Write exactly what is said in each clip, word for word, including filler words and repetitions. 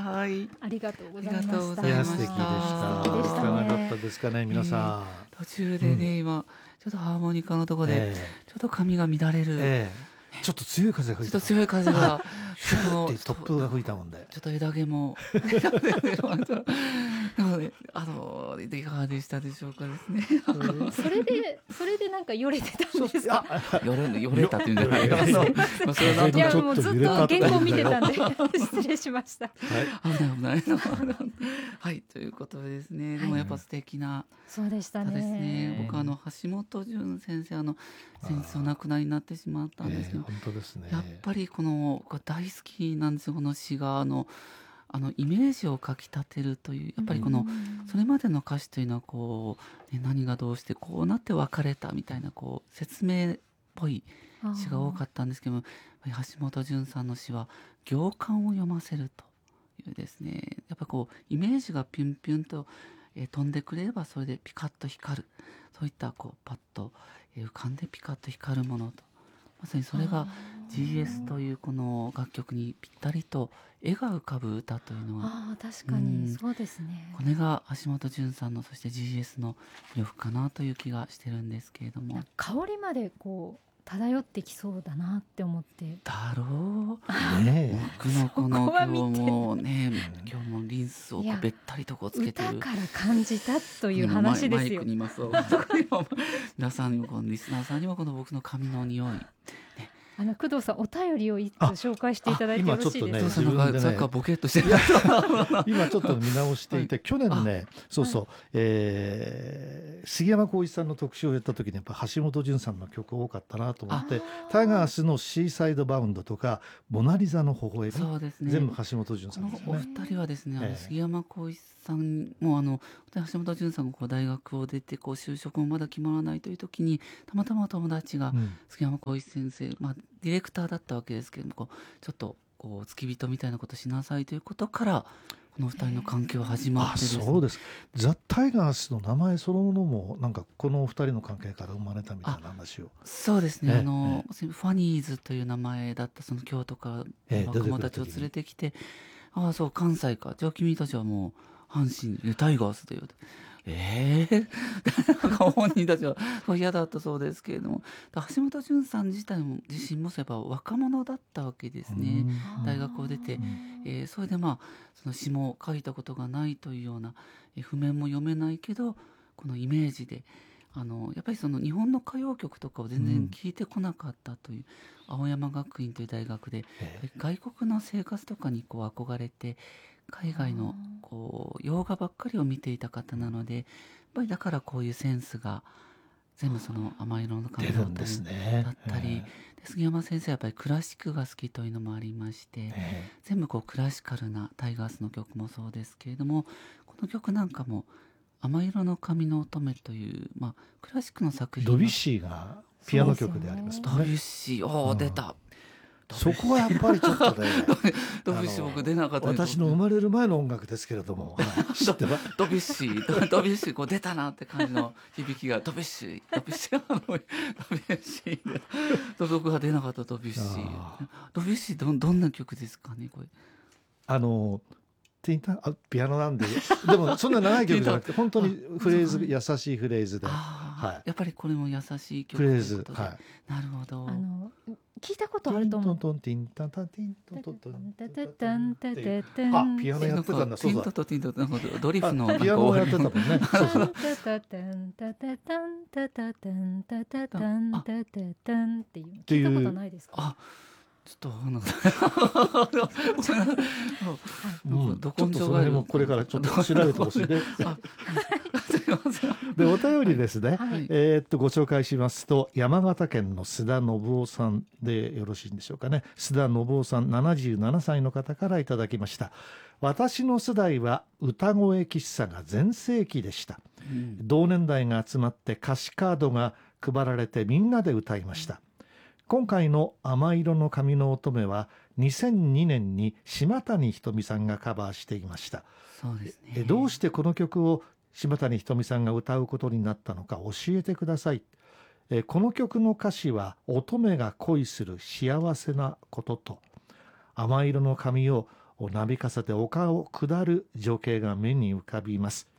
はい、 ありがとうございました。 ありがとうございやいました。 素敵でした。 素敵でしたねいかがだったですかね皆さん、 途中でね、 うん今ちょっとハーモニカのところで、 えちょっと髪が乱れる、 えええちょっと強い風が吹いたちょっと強い風がシューってちょっと突風が吹いたもんでちょっと枝毛もなので、あのいかがでしたでしょうかですね。 それでそれでなんかよれてたんですか。 よれよれたっていうんじゃないかな。 すいませんまあそれはなんとなくいやもうずっと原稿見てたんで失礼しました。 危ない危ないはいということでですね、でもやっぱ素敵なそうでしたね。 ですね。僕あの橋本淳先生あの先日お亡くなりになってしまったんですけど、 えー本当ですね。 やっぱりこのこれ大好きなんですよ。この詩があのあのイメージをかきたてるというやっぱりこの、 うんそれまでの歌詞というのはこう、ね、何がどうしてこうなって別れたみたいなこう説明っぽい詩が多かったんですけども、やっぱり橋本淳さんの詩は行間を読ませるというですね、やっぱこうイメージがピュンピュンと、えー飛んでくれればそれでピカッと光る、そういったこうパッと、えー浮かんでピカッと光るものと、まさにそれが ジーエス というこの楽曲にぴったりと絵が浮かぶ歌というのは、 ああ確かにそうですね。 これが橋本淳さんのそして ジーエス の魅力かなという気がしてるんですけれども、 香りまでこう漂ってきそうだなって思って。 だろねえう、僕のこのそこは今見て日もね、今日もリンスをこうべったりとこうつけてる歌から感じたという話ですよ。 マイマイクにいます皆さんにもこのリスナーさんにもこの僕の髪の匂い、ね、 あの工藤さんお便りを一つ紹介していただいてよろしいですか。 あ今ちょっとねさんなんか自分でねさっきからボケっとしてる今ちょっと見直していて、去年ねそうそう、えー杉山浩一さんの特集をやった時にやっぱ橋本淳さんの曲多かったなと思って、タイガースのシーサイドバウンドとかモナリザの微笑み、 そうですね、 全部橋本淳さんこのおですよね。 二人はですね、あのええ杉山浩一さんもあの橋本淳さんがこう大学を出てこう就職もまだ決まらないという時にたまたま友達がうん杉山浩一先生、まあ、ディレクターだったわけですけれども、こうちょっとこう付き人みたいなことしなさいということからこの二人の関係は始まっあてですね、 そうですザ・タイガースの名前そのものもなんかこのお二人の関係から生まれたみたいな話を、 そうですね、 ええあのファニーズという名前だったその京都からええ若者たちを連れてきて、ああそう関西か、じゃあ君たちはもう阪神えタイガースだよと、ええー、本人たちは嫌だったそうですけれども、橋本淳さん自体も自身もやっぱ若者だったわけですね。 うん大学を出て、えーそれでまあその詩も書いたことがないというような、えー譜面も読めないけどこのイメージであのやっぱりその日本の歌謡曲とかを全然聞いてこなかったという、青山学院という大学でえ外国の生活とかにこう憧れて海外のこう洋画ばっかりを見ていた方なので、やっぱりだからこういうセンスが全部その甘い色の髪の出るんですねだったり、で杉山先生はやっぱりクラシックが好きというのもありまして、 え全部こうクラシカルなタイガースの曲もそうですけれども、この曲なんかも甘い色の髪の乙女という、まあ、クラシックの作品ドビュッシーがピアノ曲でありますドビュッとね、 シーおー出た、 そこはやっぱりちょっとねドビュッシー僕出なかったです。 私の生まれる前の音楽ですけれども、はい知ってばドビュッシードドビュッシーこう出たなって感じの響きがドビュッシードビュッシーあのドビュッシーで僕が出なかったドビュッシーあドビュッシーどどんな曲ですかねこれ。 あのティンタンあピアノなんででもそんな長い曲じゃなくて本当にフレーズ優しいフレーズで、 あーはいやっぱりこれも優しい曲フレーということで、 ズはいなるほど。 あの聞いたことトンあると思う。 トントンティンタンタンティントントントンタタタンタタっていうタンあピアノやってたんだそうだティントとティントなんかドリフのなんかピアノをやってたもんねそうそうタタタンタタタンタタタンタタタンタタタンっていうていう聞いたことないですか。 あちょっとなんかうんどちょっとその辺もこれからちょっと調べてほしいねあすいません。 でお便りですね、 はいえーっとご紹介しますと、山形県の須田信夫さんでよろしいんでしょうかね。須田信夫さんななじゅうななさいの方からいただきました。私の世代は歌声喫茶が全盛期でした。 うん同年代が集まって歌詞カードが配られてみんなで歌いました。今回の甘色の髪の乙女はにせんにねんに島谷ひとみさんがカバーしていました。 そうですね。 えどうしてこの曲を島谷ひとみさんが歌うことになったのか教えてください。えこの曲の歌詞は乙女が恋する幸せなことと、甘色の髪ををなびかせて丘を下る情景が目に浮かびます。 うん、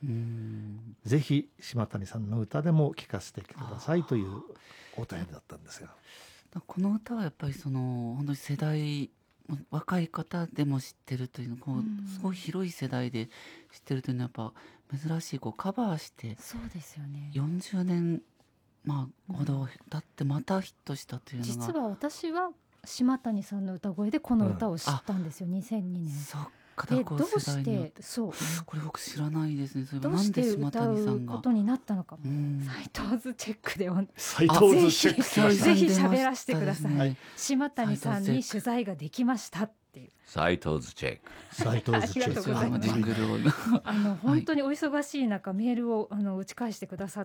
ぜひ島谷さんの歌でも聴かせてくださいというお便りだったんですが、 この歌はやっぱりその本当に世代若い方でも知ってるというのこうんうすごい広い世代で知ってるというのはやっぱ珍しいこうカバーしてそうですよね。 よんじゅうねん、まあ、ほど経ってまたヒットしたというのが、 実は私は島谷さんの歌声でこの歌を知ったんですよ、にせんにねん。 そっか、 でだからどうし世代によっててそうこれ僕知らないですね。それはどうなんで島して歌谷さがうんことになったのか、 うんサイトーズチェックでお斉藤図チェックしましたぜひ喋らせてください、 はい、 島谷さんに取材ができましたっていう、 サイトーズチェック。 斉藤図チェックありがとうございますジングルをあの本当にお忙しい中、メールをあの打ち返してくださって、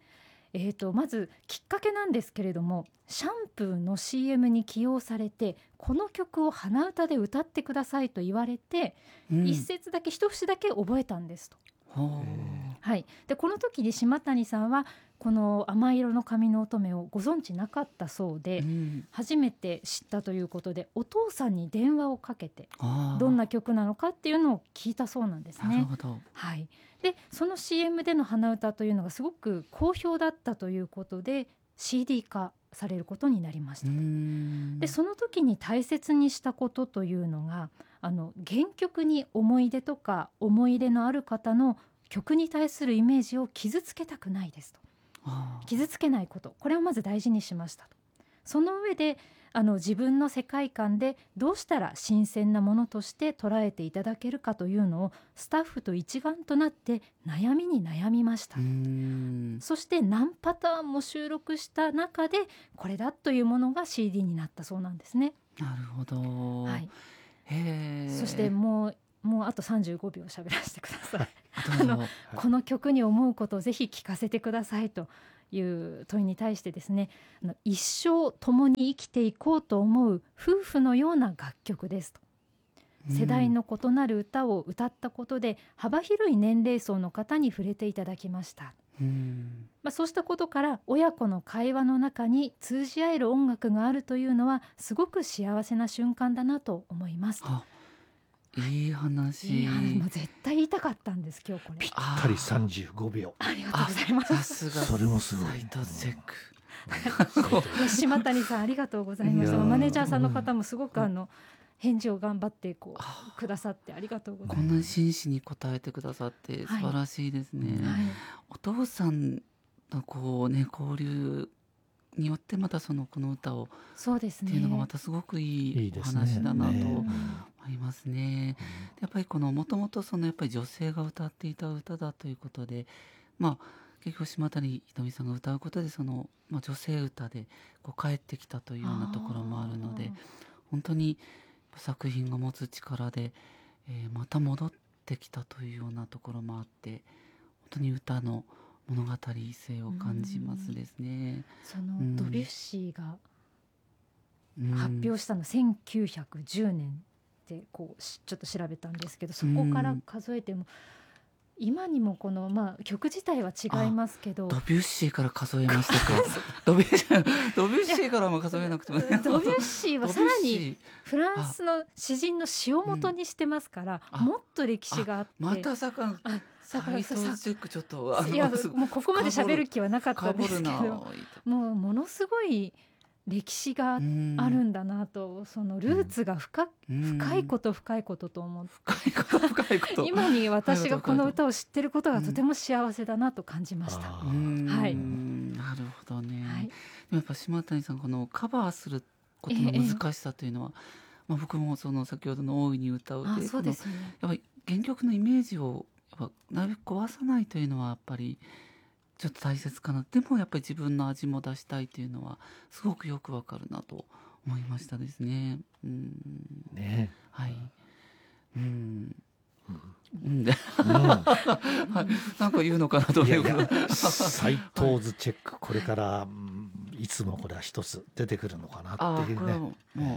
えー、とまずきっかけなんですけれども、シャンプーの シーエム に起用されてこの曲を鼻歌で歌ってくださいと言われて、 うん一節だけ一節だけ覚えたんですと。 ほはい、でこの時に島谷さんはこの甘い色の髪の乙女をご存知なかったそうで、 う、うん初めて知ったということでお父さんに電話をかけてあーどんな曲なのかっていうのを聞いたそうなんですね。 なるほど、 はい、でその シーエム での鼻歌というのがすごく好評だったということで シーディー 化されることになりましうた。 んでその時に大切にしたことというのが、あの原曲に思い出とか思い入れのある方の曲に対するイメージを傷つけたくないですと。 あー傷つけないこと、これをまず大事にしましたと。その上であの自分の世界観でどうしたら新鮮なものとして捉えていただけるかというのをスタッフと一丸となって悩みに悩みました。 うんそして何パターンも収録した中でこれだというものが シーディー になったそうなんですね。 なるほど、 はい、 へーそしてもうもうあとさんじゅうごびょう喋らせてください。 どうぞあのこの曲に思うことをぜひ聞かせてくださいという問いに対してですね、あの一生共に生きていこうと思う夫婦のような楽曲ですと。世代の異なる歌を歌ったことで幅広い年齢層の方に触れていただきました。 うんまあ、そうしたことから親子の会話の中に通じ合える音楽があるというのはすごく幸せな瞬間だなと思いますと。 あいい話、 いやもう絶対言いたかったんです今日これ。 ぴったりさんじゅうごびょう。 ありがとうございます。 さすがそれもすごいサイトチェック島谷さんありがとうございました。 いやーマネージャーさんの方もすごくあの返事を頑張ってこあうくださってありがとうございこまんな真摯に答えてくださって素晴らしいですね、 す。はい、 お父さんとこうね交流によってまたそのこの歌をそうですね。 っていうのがまたすごくいいおいいですね話だなとね思いますね。やっぱりこのもともとそのやっぱり女性が歌っていた歌だということで、まあ結局島谷ひとみさんが歌うことでその、まあ、女性歌でこう帰ってきたというようなところもあるので、本当に作品が持つ力で、えーまた戻ってきたというようなところもあって、本当に歌の物語性を感じますですね。 そのうんドビュッシーがうん発表したのせんきゅうひゃくじゅうねんってこうしちょっと調べたんですけど、そこから数えても今にもこの、まあ、曲自体は違いますけどドビュッシーから数えましたかドビュッシードビュッシーからも数えなくてもねドビュッシーはさらにドビュッシフランスの詩人の詩を元にしてますから、 うんあもっと歴史があって、 ーまたさかあサだからイトチェックちょっとあのいやすもうここまで喋る気はなかったかんですけぶるなど、もうものすごい歴史があるんだなと、そのルーツが深,、深いこと深いことと思って、 深いこと深いこと今に私がこの歌を知ってることがとても幸せだなと感じました。 あうーんはいなるほどね、 はいでもやっぱ島谷さんこのカバーすることの難しさというのは、まあ、僕もその先ほどの大いに歌うあでそうですよね。 やっぱり原曲のイメージをやっぱなるべく壊さないというのはやっぱりちょっと大切かな。でもやっぱり自分の味も出したいというのはすごくよくわかるなと思いましたですね。うんねはい。うん。うん、 うんはいなんか言うのかなと思うけど。 サイトーズチェックこれから、うんいつもこれは一つ出てくるのかなああっていうね。 これはもうも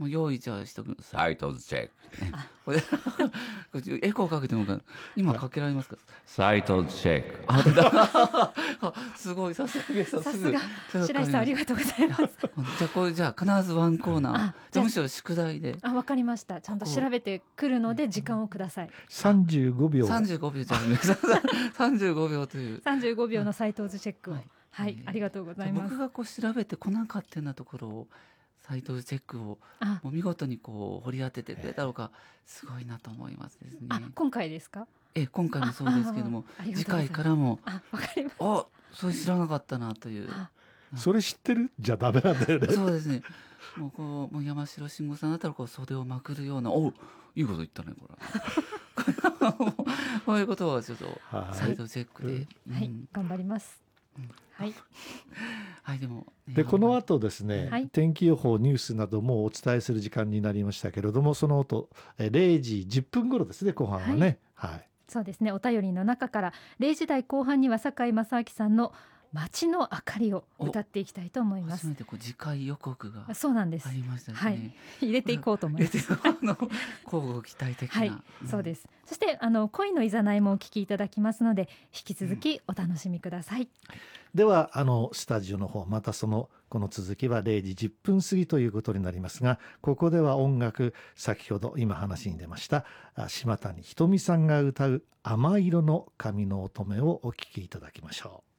もう用意じゃあしとくサイトルチェック、ね、これこれエコーかけても今かけられますか？サイトルチェック。あだあすごい、さすがゲスト、 さすが白石さんありがとうございます。 じゃあこれじゃあ必ずワンコーナー、 あじゃあむしろ宿題で。 あ、わかりました。ちゃんと調べてくるので時間をください。 さんじゅうごびょう。 さんじゅうごびょうじゃあさんじゅうごびょうというさんじゅうごびょうのサイトルチェックを、 ははいい、はい、ありがとうございます。 僕がこう調べてこなかったようなところをサイトルチェックをあもう見事にこう掘り当ててくれたのがすごいなと思いますですね。 あ、今回ですか？ え今回もそうですけども、 ああありがと次うございます回からもあ、わかります。 あそれ知らなかったなという。 あそれ知ってるじゃダメなんだよね。 そうですね。もうこうもう山城慎吾さんだったらこう袖をまくるような、おいいこと言ったねこれ。こういうことはちょっとはいサイトチェックで、うんはい、頑張ります。はい、 はいでも、ね、 でこの後ですね、 はい天気予報ニュースなどもお伝えする時間になりましたけれども、その後えれいじじゅっぷん頃ですね、後半はね、はいそうですね。お便りの中かられいじ台後半には堺正明さんの街の明かりを歌っていきたいと思います。 初めてこう次回予告があそうなんです。 りましたね。 はい入れていこうと思います。 あの交互期待的な、 はい、 んそうです。そしてあの恋のいざないもお聞きいただきますので、引き続きお楽しみください。 ではあのスタジオの方、またそのこの続きはれいじじゅっぷん過ぎということになりますが、ここでは音楽、先ほど今話に出ましたあ島谷ひとみさんが歌う甘色の髪の乙女をお聴きいただきましょう。